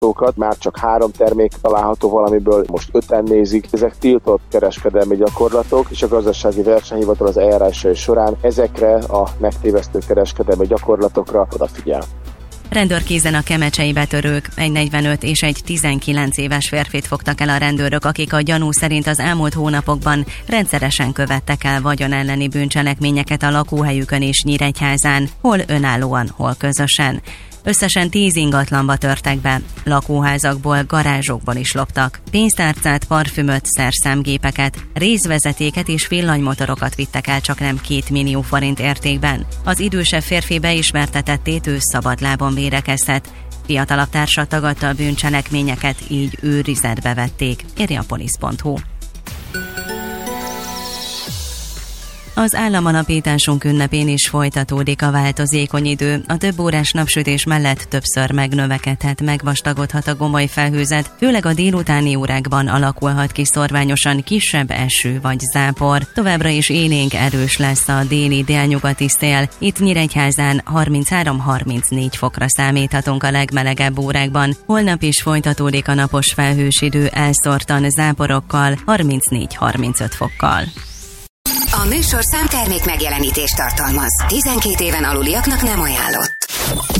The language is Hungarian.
gyakorlatokat, már csak 3 termék található valamiből, most 5-en nézik. Ezek tiltott kereskedelmi gyakorlatok, és a gazdasági versenyhivatal az eljárásai során ezekre a megtévesztő kereskedelmi gyakorlatokra odafigyel. Rendőrkézen a kemecsei betörők, egy 45 és egy 19 éves férfit fogtak el a rendőrök, akik a gyanú szerint az elmúlt hónapokban rendszeresen követtek el vagyon elleni bűncselekményeket a lakóhelyükön és Nyíregyházán, hol önállóan, hol közösen. Összesen 10 ingatlanba törtek be, lakóházakból, garázsokból is loptak. Pénztárcát, parfümöt, szerszámgépeket, részvezetéket és villanymotorokat vittek el csaknem 2 millió forint értékben. Az idősebb férfi beismertetett, ő szabadlábon védekezett. Fiatalabb társa tagadta a bűncselekményeket, így őrizetbe vették, írja a polisz.hu. Az államalapításunk ünnepén is folytatódik a változékony idő. A több órás napsütés mellett többször megnövekedhet, megvastagodhat a gomoly felhőzet, főleg a délutáni órákban alakulhat ki szorványosan kisebb eső vagy zápor. Továbbra is élénk erős lesz a déli délnyugati szél. Itt Nyíregyházán 33-34 fokra számíthatunk a legmelegebb órákban. Holnap is folytatódik a napos felhős idő elszórtan záporokkal, 34-35 fokkal. A műsorszám termék megjelenítést tartalmaz. 12 éven aluliaknak nem ajánlott.